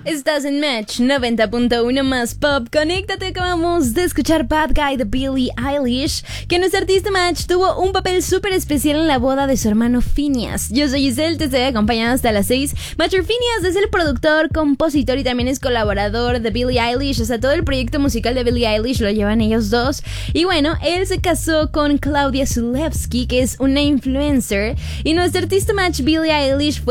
Estás en Match 90.1 más pop. Conéctate, acabamos de escuchar Bad Guy de Billie Eilish, que nuestro artista Match tuvo un papel súper especial en la boda de su hermano Phineas. Yo soy Giselle, te estoy acompañando hasta las 6. Match Phineas es el productor, compositor y también es colaborador de Billie Eilish. O sea, todo el proyecto musical de Billie Eilish lo llevan ellos dos. Y bueno, él se casó con Claudia Zulewski, que es una influencer. Y nuestro artista Match Billie Eilish fue